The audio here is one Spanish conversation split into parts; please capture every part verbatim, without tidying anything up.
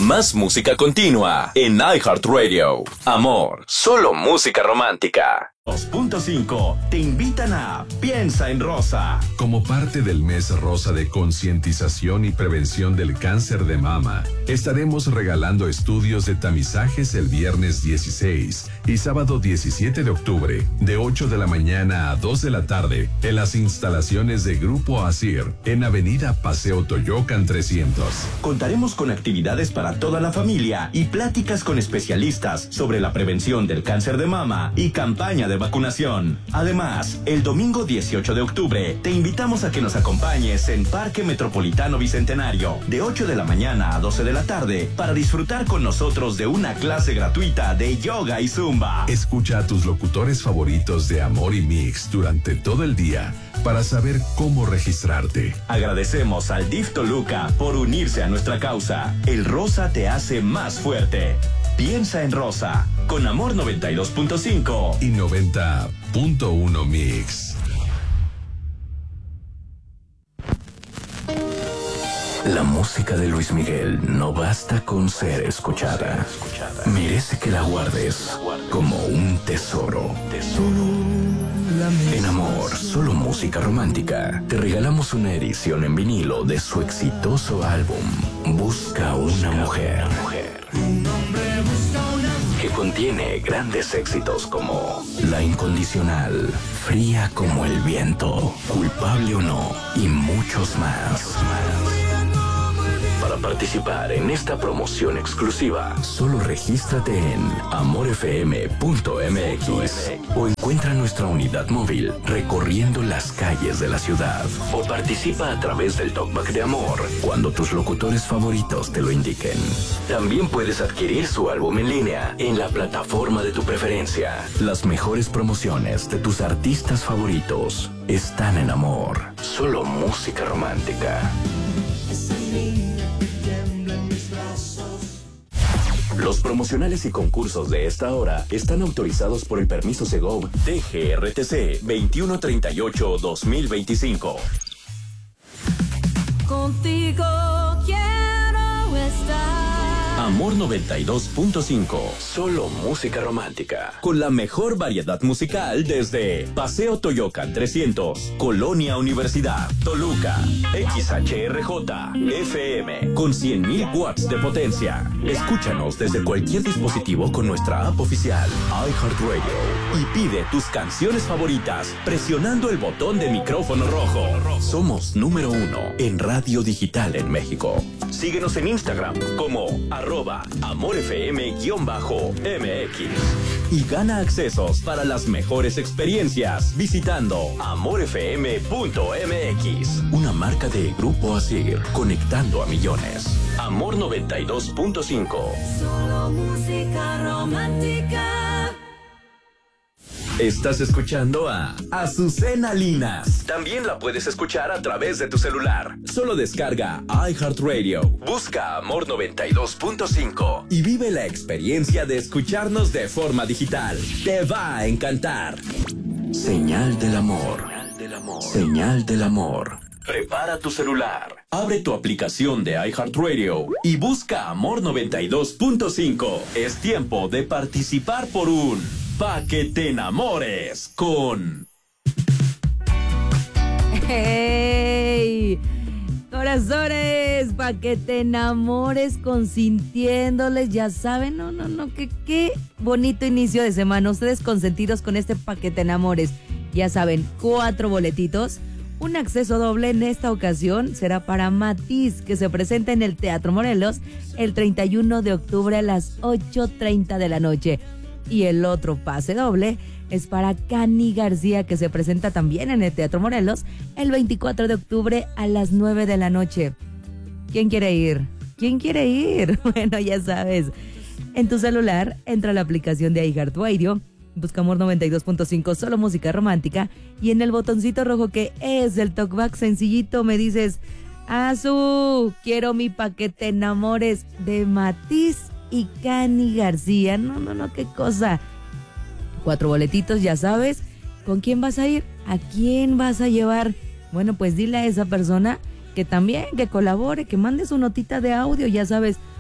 Más música continua en iHeartRadio. Amor, solo música romántica. dos punto cinco te invitan a Piensa en Rosa. Como parte del mes rosa de concientización y prevención del cáncer de mama, estaremos regalando estudios de tamizajes el viernes dieciséis y sábado diecisiete de octubre, de ocho de la mañana a dos de la tarde, en las instalaciones de Grupo Asir, en Avenida Paseo Toyocan trescientos. Contaremos con actividades para toda la familia y pláticas con especialistas sobre la prevención del cáncer de mama y campaña de vacunación. Además, el domingo dieciocho de octubre te invitamos a que nos acompañes en Parque Metropolitano Bicentenario de ocho de la mañana a doce de la tarde para disfrutar con nosotros de una clase gratuita de yoga y zumba. Escucha a tus locutores favoritos de Amor y Mix durante todo el día para saber cómo registrarte. Agradecemos al D I F Toluca por unirse a nuestra causa. El rosa te hace más fuerte. Piensa en Rosa, con Amor noventa y dos punto cinco y noventa punto uno Mix. La música de Luis Miguel no basta con ser escuchada. Merece que la guardes como un tesoro. En Amor, solo música romántica, te regalamos una edición en vinilo de su exitoso álbum Busca una mujer, que contiene grandes éxitos como La Incondicional, Fría como el viento, Culpable o no y muchos más. Para participar en esta promoción exclusiva, solo regístrate en amor f m punto m x o encuentra nuestra unidad móvil recorriendo las calles de la ciudad, o participa a través del Talkback de Amor cuando tus locutores favoritos te lo indiquen. También puedes adquirir su álbum en línea en la plataforma de tu preferencia. Las mejores promociones de tus artistas favoritos están en Amor, solo música romántica. Los promocionales y concursos de esta hora están autorizados por el permiso Segov D G R T C veintiuno treinta y ocho guión dos mil veinticinco. Contigo quiero estar. Amor noventa y dos punto cinco. Solo música romántica. Con la mejor variedad musical desde Paseo Toyocan trescientos, Colonia Universidad, Toluca, X H R J, F M, con cien mil watts de potencia. Escúchanos desde cualquier dispositivo con nuestra app oficial, iHeartRadio, y pide tus canciones favoritas presionando el botón de micrófono rojo. Somos número uno en radio digital en México. Síguenos en Instagram como arroba amorfm-mx y gana accesos para las mejores experiencias visitando amor f m punto m x, una marca de Grupo Asir, conectando a millones. Amor noventa y dos punto cinco. Solo música romántica. Estás escuchando a Azucena Linas. También la puedes escuchar a través de tu celular. Solo descarga iHeartRadio, busca Amor noventa y dos punto cinco y vive la experiencia de escucharnos de forma digital. Te va a encantar. Señal del amor. Señal del amor. Prepara tu celular. Abre tu aplicación de iHeartRadio y busca Amor noventa y dos punto cinco. Es tiempo de participar por un Pa' que te enamores con... ¡Hey! Corazones, pa' que te enamores consintiéndoles, ya saben, no, no, no, que qué bonito inicio de semana, ustedes consentidos con este pa' que te enamores, ya saben, cuatro boletitos, un acceso doble en esta ocasión será para Matiz, que se presenta en el Teatro Morelos el treinta y uno de octubre a las ocho treinta de la noche. Y el otro pase doble es para Cani García, que se presenta también en el Teatro Morelos el veinticuatro de octubre a las nueve de la noche. ¿Quién quiere ir? ¿Quién quiere ir? Bueno, ya sabes. En tu celular, entra a la aplicación de iHeartRadio, busca Amor noventa y dos punto cinco, solo música romántica, y en el botoncito rojo que es el talkback sencillito me dices: Azu, quiero mi pa' que te enamores de Matiz y Cani García. No, no, no, qué cosa. Cuatro boletitos, ya sabes. ¿Con quién vas a ir? ¿A quién vas a llevar? Bueno, pues dile a esa persona que también, que colabore, que mande su notita de audio, ya sabes,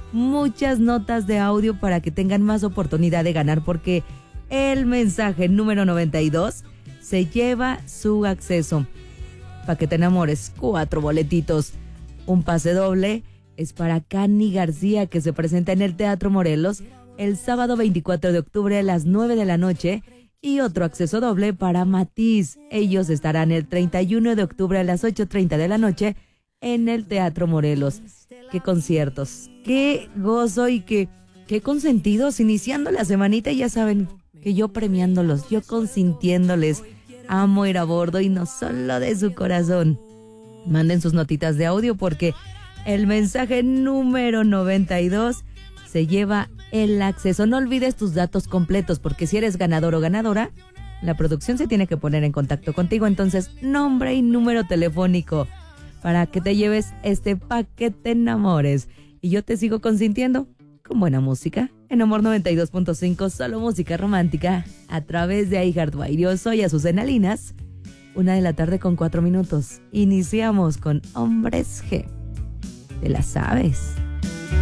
muchas notas de audio para que tengan más oportunidad de ganar, porque el mensaje número noventa y dos se lleva su acceso. Pa' que te enamores, cuatro boletitos. Un pase doble es para Cani García, que se presenta en el Teatro Morelos el sábado veinticuatro de octubre a las nueve de la noche. Y otro acceso doble para Matiz. Ellos estarán el treinta y uno de octubre a las ocho treinta de la noche en el Teatro Morelos. Qué conciertos, qué gozo y qué, qué consentidos. Iniciando la semanita, ya saben que yo premiándolos, yo consintiéndoles. Amo ir a bordo y no solo de su corazón. Manden sus notitas de audio porque el mensaje número noventa y dos se lleva el acceso. No olvides tus datos completos, porque si eres ganador o ganadora, la producción se tiene que poner en contacto contigo. Entonces, nombre y número telefónico para que te lleves este Pa' que te enamores. Y yo te sigo consintiendo con buena música en Amor noventa y dos punto cinco, solo música romántica a través de iHeartRadio. Soy Azucena Linas, una de la tarde con cuatro minutos. Iniciamos con Hombres G. Te la sabes.